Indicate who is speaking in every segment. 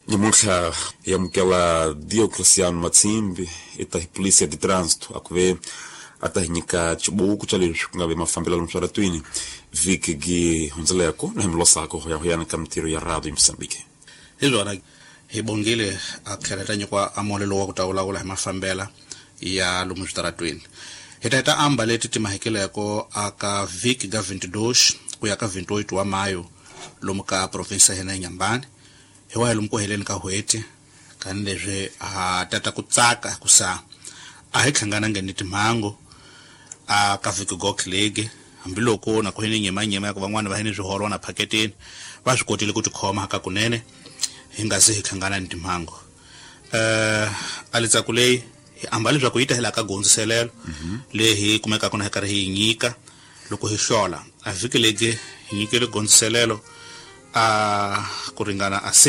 Speaker 1: Nyamuntlha yamukela Diocleciano Matsimbi ita polícia de trânsito akuve atahinyika chibuku chali ngabe mafambela lumsharatwini viki gi hunzeleko na himlosako hoyana kamtiro ya radio Msambike.
Speaker 2: Hizona hibongile akheletanye kwa amolelo wa kutawula mafambela ya lumsharatwini. Hitaita amba leti timahikeleko aka viki ga 22 kuyaka 28 wa Mayo lumuka provinsa hena Nyambani. Hewa lumko heleni ka hweti kanleje tata kutsaka kusa ahikhangana ngeniti mango ka viki go klege ambiloko na kuhene nyema ya kubangwana bahene zwihoro na paketeni bazikotile kuti khoma haka kunene hingazi hikhangana niti mango alitsakulei ambali zwa kuita hela ka gonziselelo lehi kumeka kuna hekari hi nyika loko hi shola aviki lege nyikele gonziselelo kuringana a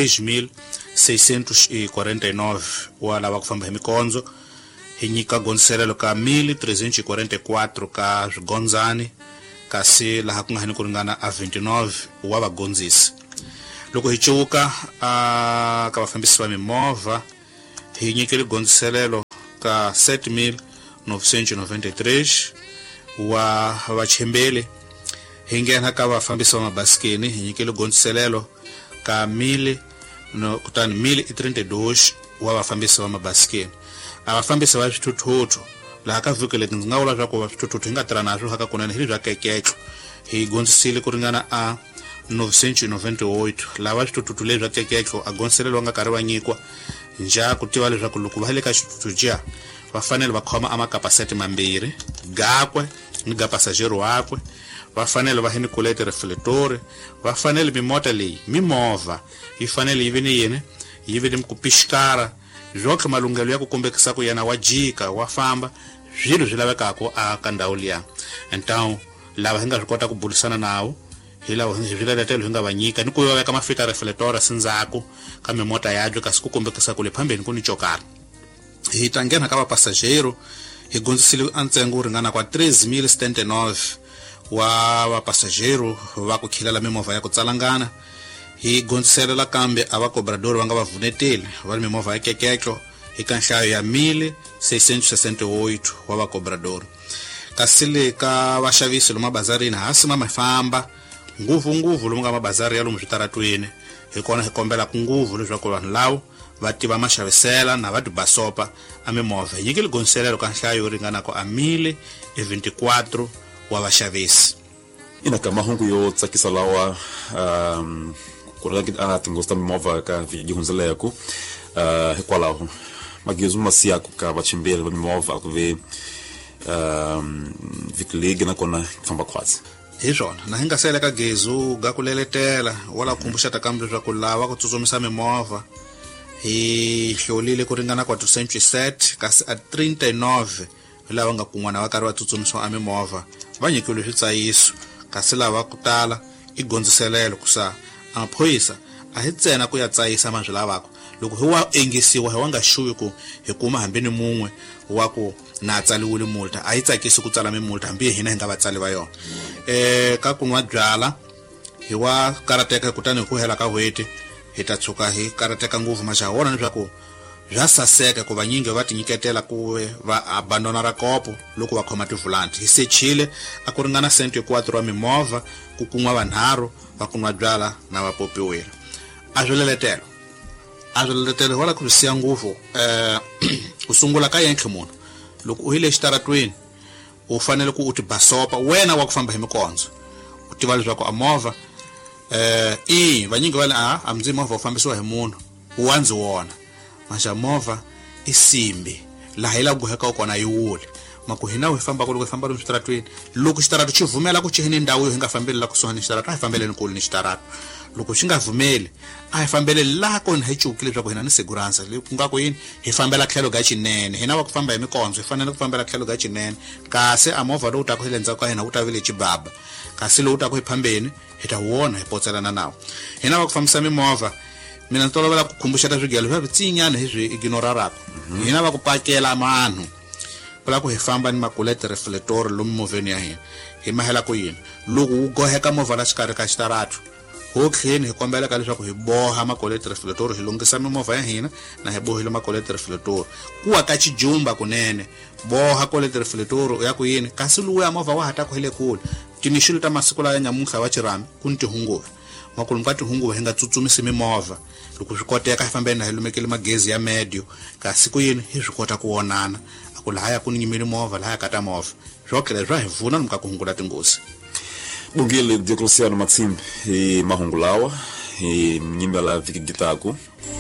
Speaker 2: 6.649 wala wakufamba hemikonzo hinyika gonziselelo ka 1.344 ka zgonzani kasi laha kunga hani kuringana a 29 wa vagonzisi loko hichuka ka vafambisi va mimova hinyikele gonziselelo ka 7.993 wa vachembele hingena ka vafambisi va mabaskeni hinyikele gonziselelo ka 1.032 wa vafambisi va mabaskeni avafambisi va swithuthuthu laha ka vhiki leti ndzi nga vula swaku va swithuthuthu hi nga tirha naswo haka kunene hi bya keketlo hi gonzisile ku ringana a 998 lava swithuthuthu leswi bya keketlo a gonziselelo nga karhi va nyikwa nja ku tiva leswaku loko va le ka xithuthuthu jiya va fanele va khoma amakapaseti mambirhi gakwe ni ga pasajero wakwe va fanele va hini kulete reflector va fanele mimota leyi mimova yi fanele yi vini yini yi vini kupishkara zwoke malungelo ya ku kombekisa ku yana wa jika wa famba zwilo zwi lavekako a ka ndhawu liya então lava hinga zwikota ku bulisana nawo hilawo zwilaletelo hinga va nyika ni ku veka mafita reflector sindzako ka mimota yadyo kasi ku kombekisa ku le phambeni ku ni chokara hi tangena ka va pasajero hi gonzisile antsengo ringana kwa 3.079 wa va pasajero va ku khilela mimova ya ku tsalangana hi gonziselela kambe ava cobrador va nga va vuneteli va mimova ya keketlo hi ka nhlayo ya 1.668 wa va cobrador kasi le ka vaxavisi lomu mabazarini hasi mafamba nguvu lomu nga mabazari ya lomu switaratweni hi kona hi kombela ku nguvu leswaku vanhu lawo va tiva maxavisela na va tibasopa a mimova hi nyikile gonziselelo ka nhlayo yo ringanako a 1.024 wa vaxavisi
Speaker 1: ina ka mahungu yo tsakisa lawa kuraki tingosta mimova ka vigi hunzeleko hikwalaho magizo masiyako ka vachimbele va mimova kuve vikilege na kona famba khwatsi
Speaker 2: hi swona na hinga sele ka gezu ga ku leletela wala kumbusha ta kambe swa ku lava ku tsutsumisa mimova hi hlolile ku ringana kwa 207 kasi a 39 lava nga kun'wana va karhi va tsutsumisa a mimova va nyikile switsayiso kasi lava ku tala i gonziselelo kusa amaphoyisa a hi tsena ku ya tsayisa manjhe lavako loko hi wa engisiwa hi wa nga xuwi ku hi kuma hambeni mun'we wa ku na tsaliwile multa a yi tsakisi ku tsala mimulta hambi hina hi nga vatsali va yona ka kunwa byala hi wa karateka kutani hi ku hela ka hweti hi ta tshuka hi karateka nguvu maxa wona leswaku bya saseka ku vanyingi va tinyiketela ku va abandona ra kopo loko va khoma tivulanti hi sechile a ku ringana 4 wa mimova ku kun'wa vanharhu va kunwa byala na vapopiwile a swileletelo wala ku siya nguvu ku sungula ka yentlhe munhu loko u hile xitaratweni u fanele ku u ti basopa wena wa ku famba hi mikondzo u tiva leswaku a movha vanyingi va le a mdzi movha u fambisiwa hi munhu wa ndzi wona maxa movha i simbi laha yi la ku heka kona yi wule maku hina hi famba ku loko hi famba lomu xitaratweni loko xitarato xi vhumela ku chihini ndhawu yo hi nga fambeli la kusuhani ni xitarato a hi fambeleni kule ni xitarato loko xi nga vhumeli a hi fambeleli laha kona hi cukile leswaku hina ni seguransa leyi ku nga ku yini hi fambela tlhelo ga xinene hina va ku famba hi mikondzo hi fanele ku fambela tlhelo ga xinene kasi a movha lowu ta ku hi le ndzhaku ka hina wu ta vile xibaba kasi lowu ta ku hi phambeni hi ta wona hi potselana nawo hina va ku fambisa mimovha mina ni tolovela ku khumbuxeta swigelo swa vitsinyana hi swi ignorarako hina va ku pakela manhu pala ku hi famba ni makulete reflector lomu movheni ya hina hi mahela ku yini loko u goheka movha la xikarhi ka xitarato hokhini hi kombela ka leswaku hi boha makoleti reflector hi lunghisa mimovha ya hina na hi bohile makoleti reflector kuwa ka Xijumba kunene boha koleti reflector ya ku yini kasi luwa ya movha wa hata ku hele kule tinixilo ta masiku la ya nyamuntlha wa Chirami ku ni tihunguva makulu ka tihunguva hi nga tsutsumisi mimovha loko swi koteka hi fambeni na hi lumekele magezi ya medio kasi ku yini hi swi kota ku onana aku lahaya ku ni nyimile movha lahaya kata movha zwokele zwa hi vuna mka ku hungula tingozi.
Speaker 1: Bungile Diocleciano Matsimbi hi mahungulawa hi nyimbela viki gitaku